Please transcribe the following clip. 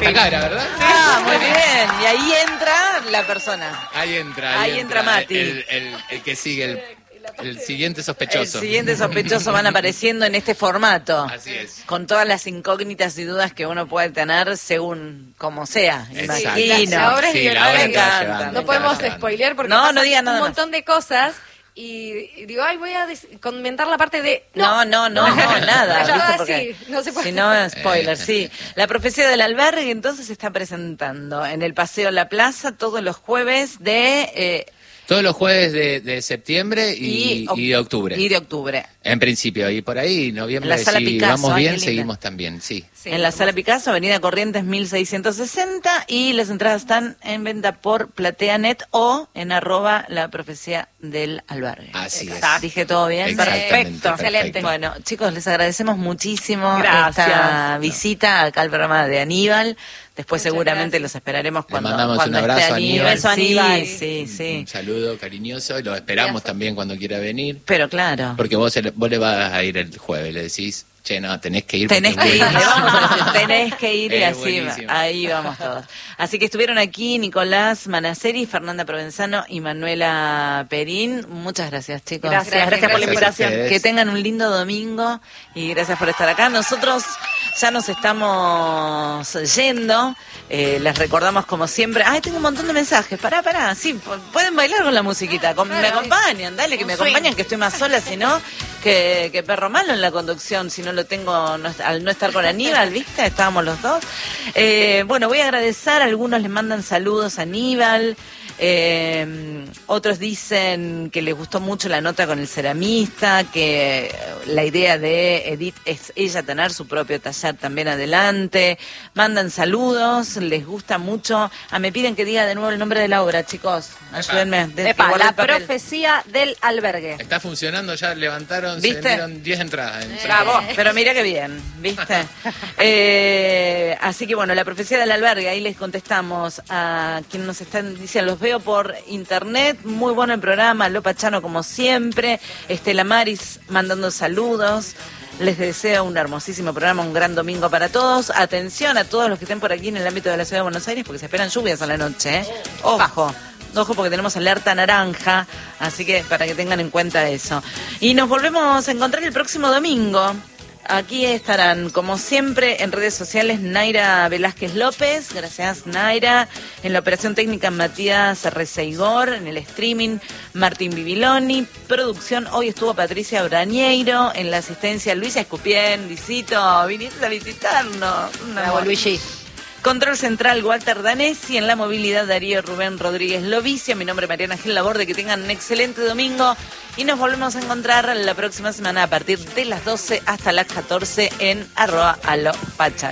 esta cara, ¿verdad? Ah, muy bien. Y ahí entra la persona. Ahí entra Mati. El que sigue, el siguiente sospechoso. El siguiente sospechoso van apareciendo en este formato. Así es. Con todas las incógnitas y dudas que uno puede tener según como sea. Exacto. Imagino. La obra es Sí, la divertida. obra Me te va encanta. llevando, No te podemos va llevando. spoilear porque No, pasan no diga nada un más. montón de cosas y digo, ay, voy a comentar la parte de... No, nada. Yo ¿viste? así, Porque no se puede. si no, spoiler, sí. La profecía del albergue entonces se está presentando en el Paseo La Plaza todos los jueves de... Todos los jueves de septiembre y de octubre. Y de octubre. En principio, y por ahí, noviembre, En la Sala si Picasso, vamos ay, bien, qué linda. seguimos también, sí. Sí, en la Sala Picasso, Avenida Corrientes 1660, y las entradas están en venta por PlateaNet o en @la profecía del albergue. Así es. Dije todo bien. Exactamente, Perfecto. excelente. Bueno, chicos, les agradecemos muchísimo Gracias. esta visita acá al programa de Aníbal. Después Muchas seguramente gracias. los esperaremos Le cuando, mandamos cuando un abrazo esté a Aníbal. Aníbal. Beso a Aníbal. Sí. Un saludo cariñoso y lo esperamos también cuando quiera venir. Pero claro. Porque vos le vas a ir el jueves, le decís, che, no, tenés que ir. Tenés porque que es ir, le buenísimo. vamos a decir, tenés que ir y Es así, buenísimo. ahí vamos todos. Así que estuvieron aquí Nicolás Manaceri, Fernanda Provenzano y Manuela Perín. Muchas gracias, chicos. Gracias por la Gracias a invitación. ustedes. Que tengan un lindo domingo y gracias por estar acá. Nosotros ya nos estamos yendo. Les recordamos como siempre. Ay, tengo un montón de mensajes. Pará. Sí, pueden bailar con la musiquita. Me acompañan, dale, que me acompañan, que estoy más sola, si no, que perro malo en la conducción, si no lo tengo al no estar con Aníbal, ¿viste? Estábamos los dos. Bueno, voy a agradecer. Algunos les mandan saludos a Aníbal. Otros dicen que les gustó mucho la nota con el ceramista, que la idea de Edith es ella tener su propio taller también adelante. Mandan saludos, les gusta mucho. Me piden que diga de nuevo el nombre de la obra, chicos. Ayúdenme. Epa, guardé la el papel. profecía del albergue. Está funcionando, ya levantaron, ¿Viste? se vendieron 10 entradas. Bravo, pero mira qué bien, ¿viste? Así que bueno, la profecía del albergue, ahí les contestamos a quienes nos están diciendo, los veo por internet, muy bueno el programa, Lopa Chano como siempre, Estela Maris mandando saludos. Les deseo un hermosísimo programa, un gran domingo para todos. Atención a todos los que estén por aquí en el ámbito de la ciudad de Buenos Aires, porque se esperan lluvias a la noche, ¿eh? Ojo porque tenemos alerta naranja, así que para que tengan en cuenta eso. Y nos volvemos a encontrar el próximo domingo. Aquí estarán, como siempre, en redes sociales Naira Velázquez López, gracias Naira, en la operación técnica Matías Receigor, en el streaming Martín Bibiloni, producción, hoy estuvo Patricia Brañeiro, en la asistencia Luisa Escupien, Luisito, viniste a visitarnos. Bravo, Luigi. Control central Walter Danesi, en la movilidad Darío Rubén Rodríguez Lovicio, mi nombre es Mariana Gil Laborde, que tengan un excelente domingo y nos volvemos a encontrar la próxima semana a partir de las 12 hasta las 14 en @alopachan.